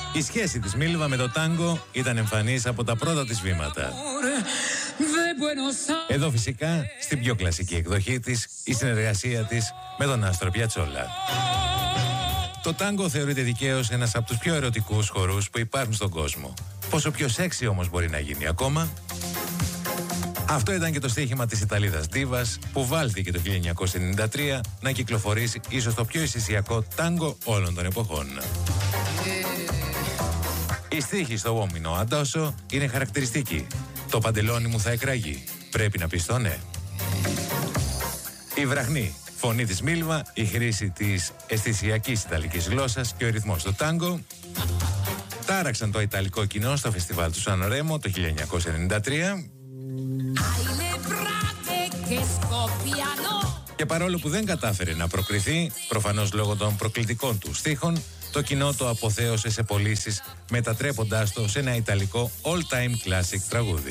Η σχέση της Μίλβα με το τάγκο ήταν εμφανής από τα πρώτα της βήματα. Εδώ φυσικά, στην πιο κλασική εκδοχή της, η συνεργασία της με τον Άστρο Πιατσόλα. Το τάγκο θεωρείται δικαίως ένας από τους πιο ερωτικούς χορούς που υπάρχουν στον κόσμο. Πόσο πιο σεξι όμως μπορεί να γίνει ακόμα? Αυτό ήταν και το στοίχημα της Ιταλίδας Ντίβας που βάλθηκε το 1993 να κυκλοφορήσει ίσως το πιο αισθησιακό τάγκο όλων των εποχών. Η στίχη στο «Uomino Addosso» είναι χαρακτηριστική. Το παντελόνι μου θα εκραγεί. Πρέπει να πεις το ναι. Η βραχνή φωνή της Μίλβα, η χρήση της αισθησιακής ιταλικής γλώσσας και ο ρυθμός του τάγκο τάραξαν το ιταλικό κοινό στο φεστιβάλ του Σαν Ρέμο το 1993. Και παρόλο που δεν κατάφερε να προκριθεί, προφανώς λόγω των προκλητικών του στίχων, το κοινό το αποθέωσε σε πωλήσεις, μετατρέποντάς το σε ένα ιταλικό all-time classic τραγούδι.